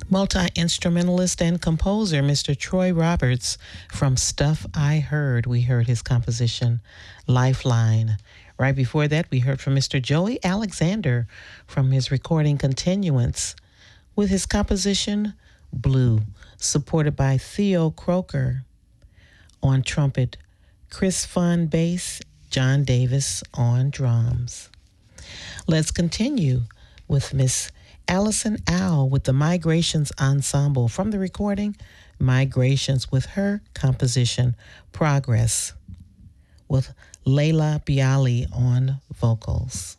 Multi-instrumentalist and composer Mr. Troy Roberts from Stuff I Heard. We heard his composition, Lifeline. Right before that, we heard from Mr. Joey Alexander from his recording Continuance with his composition, Blue, supported by Theo Croker on trumpet, Chris Fun bass, John Davis on drums. Let's continue with Miss Allison Owl with the Migrations Ensemble from the recording Migrations with her composition Progress with Layla Bialy on vocals.